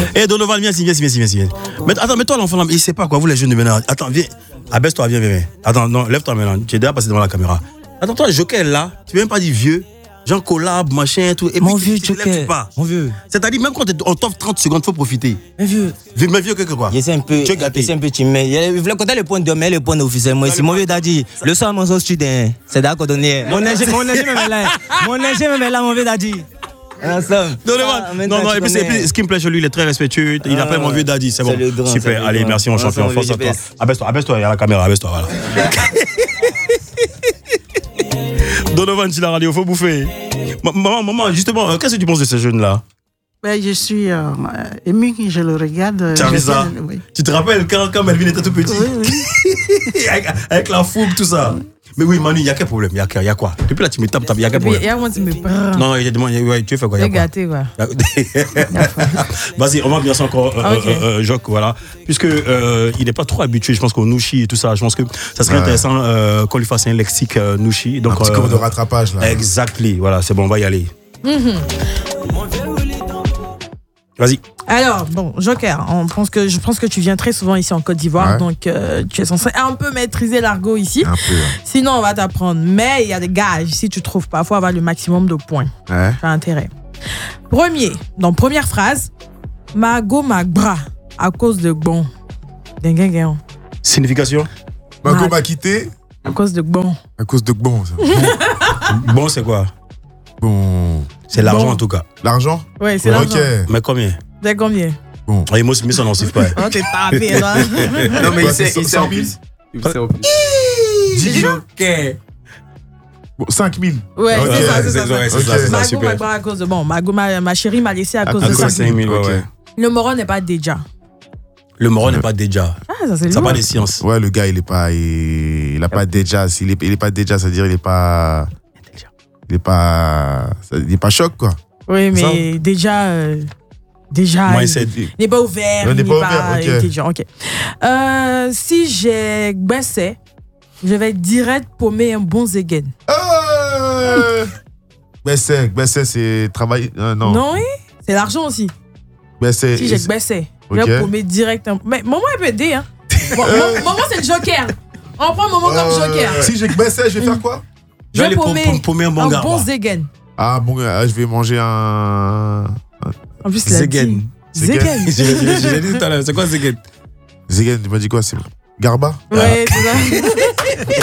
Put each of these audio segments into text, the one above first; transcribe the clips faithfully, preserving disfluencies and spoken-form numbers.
Eh, Donovan, viens ici, viens ici, viens ici, viens ici. Mais attends, mets-toi l'enfant là, il sait pas quoi, vous les jeunes de maintenant. Attends, viens. Abaisse-toi, viens, viens, viens. Attends, non, lève-toi maintenant. Tu es déjà passé devant la caméra. Attends, toi, Joker là, tu veux même pas dire vieux. Genre collab, machin, tout. Et mon puis, vieux tu te lèves pas. Mon vieux. C'est-à-dire, même quand on t'offre trente secondes, faut profiter. Mais vieux. Vieux, mais vieux que quoi. Je sais un peu. Tu es gâté. Je sais un peu timé. Il voulait compter le point de mais le point officiel. Moi, c'est mon vieux daddy. Le soir, mon son student. C'est d'accord donné. Mon âge, mon âge même là. Mon âge même là, mon vieux daddy. Ensemble. Non, ah, non, non, et puis, et puis ce qui me plaît chez lui, il est très respectueux. Il ah, appelle mon vieux daddy, c'est bon. Grand, super, allez, grand. Merci mon champion. Force à toi. Abaisse-toi, abaisse-toi, il y a la caméra, abaisse-toi, voilà. Donovan, tu la radio, faut bouffer. Maman, maman, justement, qu'est-ce que tu penses de ces jeunes-là? Ben, je suis euh, ému, je le regarde. Tu as vu ça? Oui. Tu te rappelles quand, quand Melvin était tout petit? Oui, oui. avec, avec la fougue, tout ça. Oui. Mais oui, Manu, il y a quel problème? Il y a, y a quoi? Depuis là, tu me tapes, il y a quel problème? Il y a moi, tu me prends. Non, il y a demandé, ouais, tu fais quoi? Il y a gâté, quoi. Vas-y, on va bien ça encore, euh, okay. euh, euh, Jock, voilà. Puisque euh, il n'est pas trop habitué, je pense, qu'au Nushi et tout ça. Je pense que ça serait ouais. intéressant euh, qu'on lui fasse un lexique euh, Nushi. Donc, un petit euh, cours de rattrapage, là. Exactly, voilà, c'est bon, on va y aller. Mm-hmm. Vas-y. Alors, bon, Joker, on pense que, je pense que tu viens très souvent ici en Côte d'Ivoire, ouais. donc euh, tu es censé un peu maîtriser l'argot ici. Un peu, ouais. Sinon, on va t'apprendre. Mais il y a des gages. Si tu ne trouves pas, il faut avoir le maximum de points. Ouais. Tu as intérêt. Premier, donc première phrase, Mago Magbra, à cause de bon. Dengue. Signification? Mago m'a quitté. À cause de bon. À cause de bon. Ça. Bon, c'est quoi? Bon. C'est l'argent bon. en tout cas. L'argent? Oui, c'est l'argent. Okay. Mais combien? C'est combien? Bon. Et moi, mais ça n'en siffle pas. Oh, t'es tapé, là. Non, mais il sait, il sait en plus. Il sait en plus. dix Joker. Bon, cinq mille. Ouais, okay. c'est ça, c'est ça. Ouais, c'est ça, c'est ça, super. Mago à cause de bon. Mago, ma, ma chérie m'a laissé à cause à de cinq mille. Ouais, ouais. Le moron n'est pas déjà. Le moron n'est pas déjà. Ah, ça c'est ça n'a pas des sciences. Ouais, le gars, il est pas. Il, il a pas déjà. Il est, il est pas déjà, c'est-à-dire, il est pas. Il est pas. Il est pas choc, quoi. Oui, mais ça? déjà. Euh, déjà. Moi, il n'est pas ouvert. Il n'est pas pas ouvert, ok. Intelligent, ok. Euh, si j'ai baissé, je vais direct paumer un bon zegen. Euh... Baissé, baissé, c'est travail. Euh, non. Non, oui. C'est l'argent aussi. Baissé. Si j'ai baissé, okay. je vais paumer direct un. Mais maman, elle peut aider, hein. Bon, maman, c'est le joker. On prend maman euh... comme joker. Si j'ai baissé, je vais faire quoi? Je vais paumer, paumer un bon un gars. bon zegen. Ah, bon, je vais manger un. En plus, Zegen. Zegen. Je l'ai dit tout à l'heure. C'est quoi Zegen? Zegen, tu m'as dit quoi? C'est Garba? Ouais, c'est ça.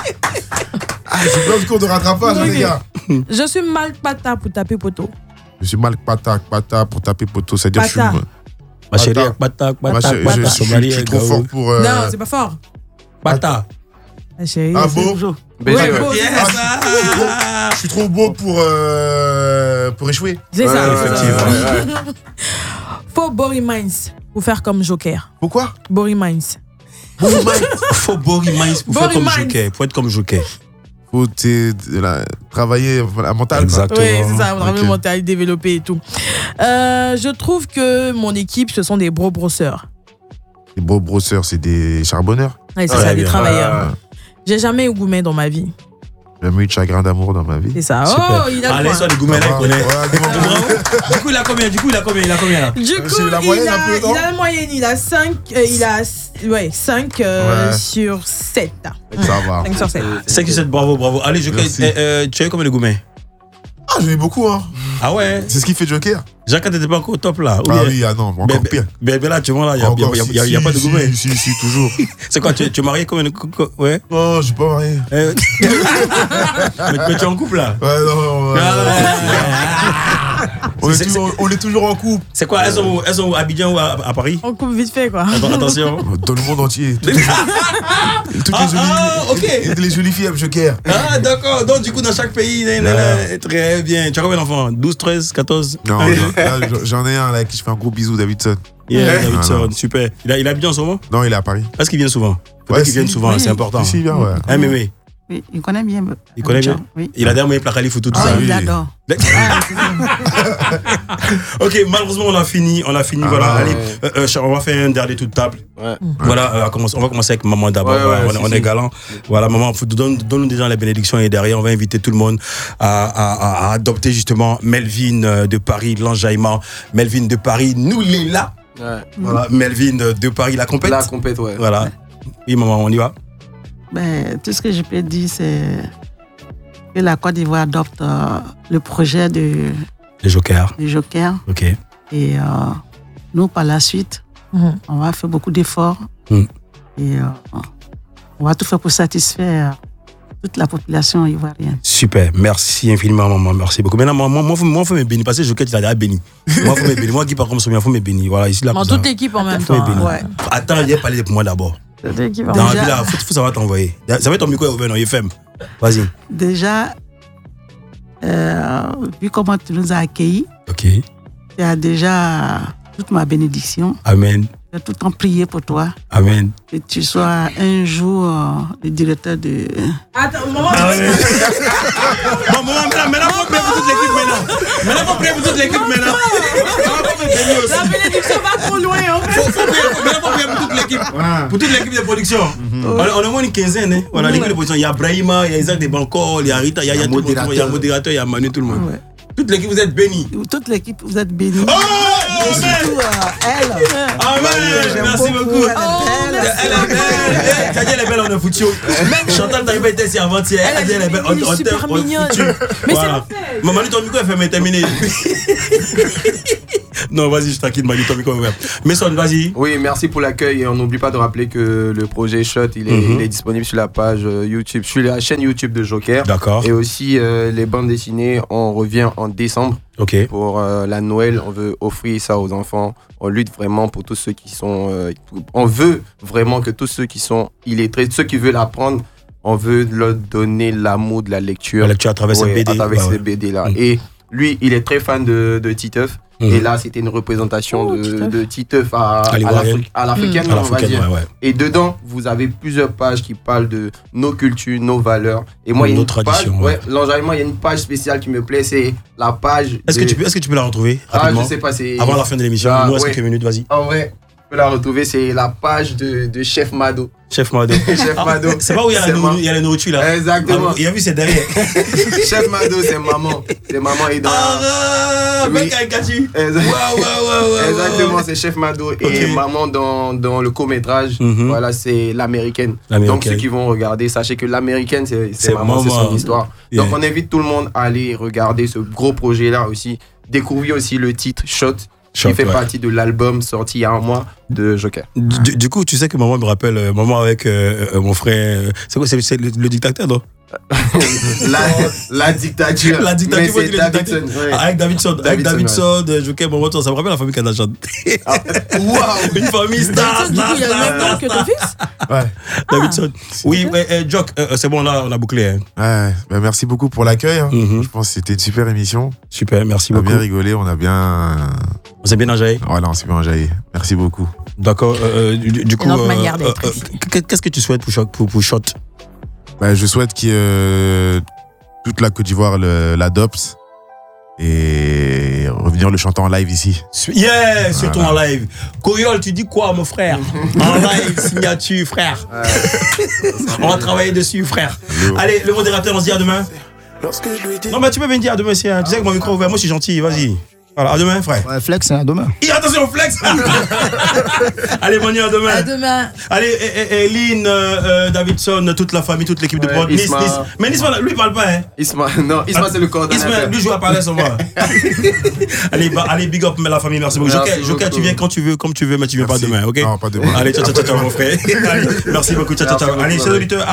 Ah, c'est plein de cours de rattrapage, okay. les gars. Je suis mal pata pour taper poteau. Je suis mal pata, pata pour taper poteau. C'est-à-dire que je suis. Ma chérie, pata, pata, pata. Je suis trop fort pour. Non, c'est pas fort. Pata. Ma chérie. Ah bon? Ouais, ouais, beau, yes, ça. Ah, je, suis trop, je suis trop beau pour, euh, pour échouer. C'est ouais, ça, ouais, effectivement. Ouais, ouais. Faut Bory Mines pour faire comme Joker. Pourquoi? Bory Mines. Bory Mines. Faut Bory Mines pour Bory faire comme Mines. Joker. Faut être comme Joker. Faut la, travailler la mentale. Exactement. Oui, c'est ça, travailler okay. mental, développer et tout. Euh, je trouve que mon équipe, ce sont des bro brosseurs. Les bro brosseurs, c'est des charbonneurs. Oui, c'est ouais, ça, des bien. travailleurs. Ouais. J'ai jamais eu gourmet dans ma vie. J'ai jamais eu de chagrin d'amour dans ma vie. C'est ça. Super. Oh, il a Allez, ça, les gourmets, là, il connaît. Du coup, il a combien? Du coup, il a combien? Il a combien là? Du coup, la il, moyenne, a, un peu, il a la moyenne. Il a cinq. Euh, il a ouais, cinq euh, ouais. sur sept. Ça va. cinq sur sept. cinq sur sept, bravo, bravo. Allez, Joker, euh, euh, tu as eu combien de gourmets? Ah, j'en ai beaucoup, hein. Ah ouais? C'est ce qui fait Joker. Jacques, t'étais pas encore au top là? Ah oui, ah non, encore mais, pire. Mais, mais là, tu vois, là, il n'y a, y a, y a, y a si, pas de gourmet. Si, si, si, toujours. C'est quoi, tu, tu es marié combien de. Ouais? Non, je suis pas marié. Euh... mais, mais tu es en couple là? Ouais, non, ouais, ah, ouais. On, est toujours, on est toujours en couple. C'est quoi? Elles sont où? Elles sont où? À Abidjan ou à, à Paris? On coupe vite fait, quoi. Attends, attention. Dans le monde entier. Toutes les, toutes ah, les, jolies, ah, okay. les jolies filles aiment Joker. Ah, d'accord. Donc, du coup, dans chaque pays, là, là, très bien. Tu as combien d'enfants? douze, treize, quatorze? Non, non là, j'en ai un là, avec qui je fais un gros bisou, Davidson. Yeah, Davidson, super. Il, a, il habite en ce moment? Non, il est à Paris. Est-ce qu'il vient souvent? Faut ouais, qu'il vienne souvent, oui, c'est important. Si, il vient, ouais. Ah, mais oui. Oui, il connaît bien. Il connaît bien. Oui. Il a d'ailleurs mis Placali Foutou tout Ah, ça. il adore. Ok, malheureusement on a fini, on a fini. Ah, voilà, ouais. allez, euh, euh, on va faire un dernier tour de table. Ouais. Voilà, euh, on va commencer- on va commencer avec maman d'abord. Ouais, ouais, Voilà, on, si, on si. est galant. Voilà, maman, faut- donne- donne-nous déjà les bénédictions et derrière on va inviter tout le monde à, à- à- à adopter justement Melvin euh, de Paris, l'enjaillement. Melvin de Paris, nous les là. Ouais. Voilà, Melvin euh, de Paris, la compète. La compète, ouais. Voilà. Oui maman, on y va. Ben, tout ce que je peux dire, c'est que la Côte d'Ivoire adopte euh, le projet de, Les jokers. de Joker. Ok. Et euh, nous, par la suite, Mhm. on va faire beaucoup d'efforts. Mm. Et euh, on va tout faire pour satisfaire toute la population ivoirienne. Super, merci infiniment maman, merci beaucoup. Maintenant, moi, moi, moi, faut, moi, faut me bénir parce que Joker, tu l'as déjà béni. Moi, faut me bénir. Moi qui parle comme ça, faut me bénir. Voilà, ici, là. Dans comme ça. toute l'équipe en même Faut me temps. bénir. Ouais. Attends, il y a parlé pour moi d'abord. Toute l'équipe. Dans la vie, Déjà, là, faut, faut savoir t'envoyer. Ça va être ton micro est ouvert, non, il est ferme. Vas-y. déjà euh, vu comment tu nous as accueillis, Ok. tu as déjà toute ma bénédiction. Amen. Je vais tout le temps prier pour toi. Amen. Que tu sois un jour euh, le directeur de... Attends, maman, Ah ouais. Bon, maman, maintenant, maintenant, faut prier pour toute l'équipe maintenant. Maintenant, faut prier pour toute l'équipe maintenant. Maintenant, faut me bénir aussi. la bénédiction va trop loin. En fait. Faut, faut prier, faut, maintenant, faut prier pour toute l'équipe. Pour toute l'équipe de production. On, on a au moins une quinzaine. Hein. Voilà, l'équipe de production. Il y a Brahima, il y a Isaac de Bancol, il y a Rita, il y a, il y a tout le monde, il y a modérateur, il y a Manu, tout le monde. Ouais. Toute l'équipe, vous êtes bénis. Toute l'équipe, vous êtes bénis. Oh, Et amen. surtout, euh, elle. Amen. J'aime Merci beaucoup. Elle est belle. Elle est belle. T'as dit elle est belle, on est foutu. Chantal Taïba était ici avant-hier. Elle a dit elle est belle, on Elle est on super t'aime, on est mignonne. foutu. Mais Voilà. c'est l'enfer. Maman, ton micro est fermé, terminé. Non, vas-y, je t'inquiète, Manu, ton micro est ouvert. Mason, vas-y. Oui, merci pour l'accueil et on n'oublie pas de rappeler que le projet Shot, il est, Mhm. il est disponible sur la page euh, YouTube, sur la chaîne YouTube de Joker. D'accord. Et aussi euh, les bandes dessinées, on revient en décembre Ok. pour euh, la Noël. On veut offrir ça aux enfants. On lutte vraiment pour tous ceux qui sont. euh, on veut vraiment que tous ceux qui sont illettrés, ceux qui veulent apprendre, on veut leur donner l'amour de la lecture. La lecture à travers cette Ouais, B D. à travers Ouais, ces ouais. B D là. Mhm. Et lui, il est très fan de, de Titeuf. Mhm. Et là, c'était une représentation Oh, de, Titeuf. de Titeuf à, À à l'ivoirienne. l'Afrique- à l'africaine, À on va l'africaine, dire. ouais, ouais. Et dedans, vous avez plusieurs pages qui parlent de nos cultures, nos valeurs. Et moi, il y a Nos une traditions, page, ouais. ouais, l'enjaillement, il y a une page spéciale qui me plaît, c'est la page. Est-ce que, de- tu peux, est-ce que tu peux la retrouver Ah, rapidement je sais pas, c'est. Avant la fin de l'émission, Ah, il nous reste ouais. quelques minutes, vas-y. En vrai, je peux la retrouver, c'est la page de, de Chef Mado. Chef Mado. Chef Mado. C'est pas où il y a la C'est nourriture, ma- il y a la nourriture là. Exactement. Ah, il a vu, c'est derrière. Chef Mado, c'est maman. C'est maman et dans. Ah, Oui. belle caricature. Exact- Waouh, waouh, waouh, waouh. Exactement, c'est Chef Mado. Et Ok. maman dans, dans le court-métrage, Mhm. voilà, c'est l'américaine. L'américaine. Donc ceux qui vont regarder, sachez que l'américaine, c'est C'est c'est maman, c'est maman. son histoire. Yeah. Donc on invite tout le monde à aller regarder ce gros projet-là aussi. Découvrir aussi le titre Shot, Shot, qui fait ouais. partie de l'album sorti il y a un mois de Joker. Du, du coup, tu sais que maman me rappelle, euh, maman avec euh, euh, mon frère. euh, c'est quoi, c'est, c'est le, le dictateur, non? la, la dictature. La dictature, Mais moi, c'est je dis le dictateur. Davidson. ouais. Ah, avec Davidson, avec Davidson, Davidson, euh, Joker, maman, ça me rappelle la famille Kardashian. Waouh! Une famille star, Du coup, star, il y a le même star, nom que ton fils. Ouais. Davidson. Oui, ouais, euh, Jock, euh, c'est bon, là, on a bouclé. Hein. Ouais, ben merci beaucoup pour l'accueil. hein. Mhm. Je pense que c'était une super émission. Super, merci On a beaucoup. bien rigolé, on a bien. On s'est bien enjaillé. Voilà, on s'est bien enjaillé. Merci beaucoup. D'accord. euh, euh, du, du coup, autre euh, manière d'être euh, ici. euh, qu'est-ce que tu souhaites pour, Shot- pour, pour Shot? Ben, je souhaite que euh, toute la Côte d'Ivoire le- l'adopte et revenir le chanter en live ici. Yeah, surtout en live. Coyol, tu dis quoi, mon frère? En live, signature, frère. On va travailler dessus, frère. Hello. Allez, le modérateur, on se dit à demain. Non, mais tu peux bien dire à demain, c'est, hein. Tu sais que mon micro est ouvert, moi je suis gentil, vas-y. Voilà, à demain, frère. Ouais, flex, hein, demain. Et attention, flex. Allez, Manu, à demain. À demain. Allez, et, et, et Lynn, euh, euh, Davidson, toute la famille, toute l'équipe de Ouais, prod. Nice, Isma. Nice. Mais Nisma, lui, il parle pas, hein. Isma, non, Isma, c'est le coordonnateur. Isma, lui, joue à parler sans moi. allez, bah, allez, big up, mais la famille, merci beaucoup. Merci Joker, Joker, beaucoup. tu viens quand tu veux, comme tu veux, mais tu viens Merci. pas demain, ok? Non, pas demain. Allez, ciao, ciao, ciao, ciao, mon frère. Allez, merci beaucoup, ciao, ciao, ciao. Merci Allez, beaucoup, chers David. auditeurs,